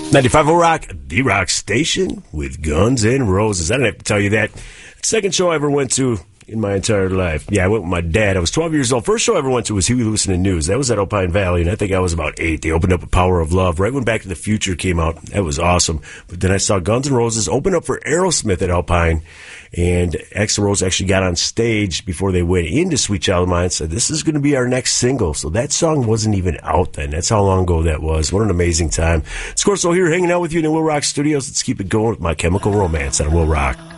95 Rock, the rock station with Guns N' Roses. I don't have to tell you that. Second show I ever went to in my entire life. Yeah, I went with my dad. I was 12 years old. First show I ever went to was Huey Lewis and the News. That was at Alpine Valley, and I think I was about 8. They opened up A Power of Love right when Back to the Future came out. That was awesome. But then I saw Guns N' Roses open up for Aerosmith at Alpine, and Axl Rose actually got on stage before they went into Sweet Child of Mine and said, this is going to be our next single. So that song wasn't even out then. That's how long ago that was. What an amazing time. It's Corso here hanging out with you in the Will Rock Studios. Let's keep it going with My Chemical Romance on Will Rock.